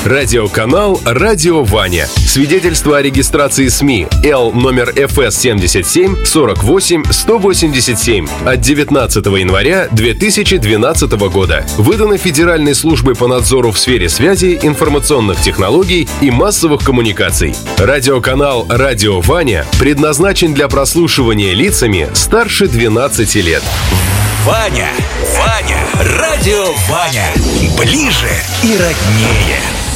Радиоканал «Радио Ваня». Свидетельство о регистрации СМИ Л номер ФС 77 48 187 от 19 января 2012 года. Выдано Федеральной службой по надзору в сфере связи, информационных технологий и массовых коммуникаций. Радиоканал «Радио Ваня» предназначен для прослушивания лицами старше 12 лет. Ваня, Радио Ваня. Ближе и роднее.